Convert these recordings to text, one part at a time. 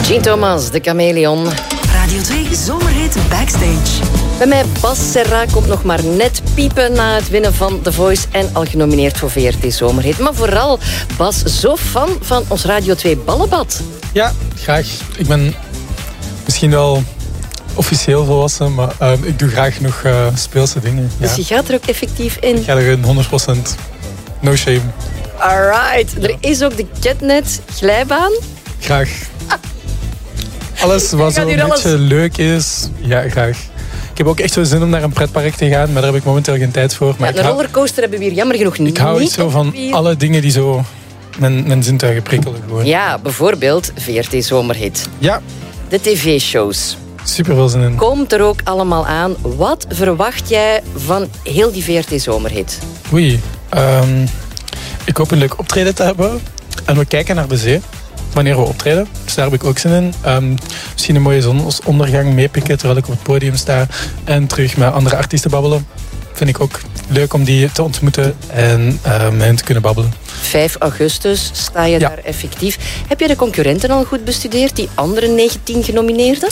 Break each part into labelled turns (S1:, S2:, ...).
S1: Gene Thomas, de chameleon.
S2: Radio 2 Zomerhit Backstage.
S1: Bij mij Bas Serra komt nog maar net piepen na het winnen van The Voice en al genomineerd voor VRT Zomerhit. Maar vooral, Bas, zo fan van ons Radio 2 ballenbad.
S3: Ja, graag. Ik ben misschien wel officieel volwassen, maar ik doe graag nog speelse dingen. Ja.
S1: Dus je gaat er ook effectief in?
S3: Ik ga er 100%. No shame.
S1: Alright. Er is ook de Catnet glijbaan.
S3: Graag. Alles wat zo een beetje leuk is, ja, graag. Ik heb ook echt wel zin om naar een pretpark te gaan, maar daar heb ik momenteel geen tijd voor. Maar
S1: een rollercoaster hebben we hier jammer genoeg niet.
S3: Ik hou niet zo van alle dingen die zo mijn zintuigen prikkelen. Gewoon.
S1: Ja, bijvoorbeeld VRT Zomerhit.
S3: Ja.
S1: De tv-shows.
S3: Super veel zin in.
S1: Komt er ook allemaal aan. Wat verwacht jij van heel die VRT Zomerhit?
S3: Oei. Ik hoop een leuk optreden te hebben. En we kijken naar de zee. Wanneer we optreden. Dus daar heb ik ook zin in. Misschien een mooie zonsondergang meepikken terwijl ik op het podium sta. En terug met andere artiesten babbelen. Vind ik ook leuk om die te ontmoeten en met hen te kunnen babbelen.
S1: 5 augustus sta je daar effectief. Heb je de concurrenten al goed bestudeerd? Die andere 19 genomineerden?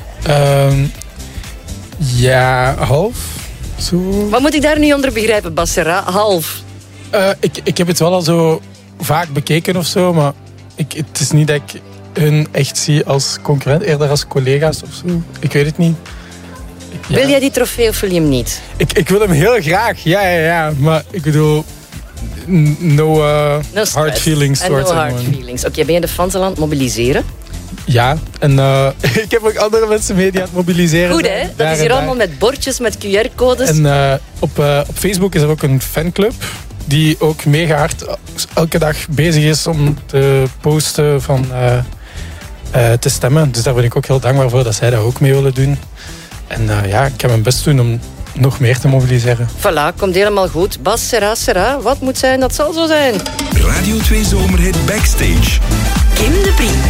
S3: Ja, half. Zo.
S1: Wat moet ik daar nu onder begrijpen, Bas Serra? Half?
S3: Ik heb het wel al zo vaak bekeken of zo, maar het is niet dat ik hun echt zie als concurrent, eerder als collega's of zo. Ik weet het niet.
S1: Ja. Wil jij die trofee of wil je hem niet?
S3: Ik wil hem heel graag, ja. Maar ik bedoel, no hard feelings.
S1: No hard feelings. Oké, ben je de fans al aan het mobiliseren?
S3: Ja, en ik heb ook andere mensen mee die aan het mobiliseren.
S1: Goed, hè? Dat is hier allemaal met bordjes, met QR-codes.
S3: En op Facebook is er ook een fanclub die ook mega hard elke dag bezig is om te posten van te stemmen. Dus daar ben ik ook heel dankbaar voor dat zij dat ook mee willen doen. En ik ga mijn best doen om nog meer te mobiliseren.
S1: Voilà, komt helemaal goed. Bas Serra, wat moet zijn, dat zal zo zijn.
S4: Radio 2 Zomerhit Backstage.
S2: Kim de Brie.